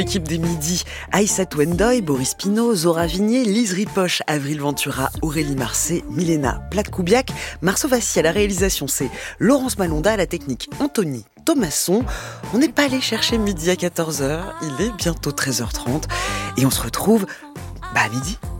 Équipe des midis, Aïssatou Ndoye, Boris Pinault, Zora Vignier, Lise Ripoche, Avril Ventura, Aurélie Marcet, Milena Platkoubiak, Marceau Vassy à la réalisation, c'est Laurence Malonda à la technique, Anthony Thomasson. On n'est pas allé chercher midi à 14h, il est bientôt 13h30 et on se retrouve à midi.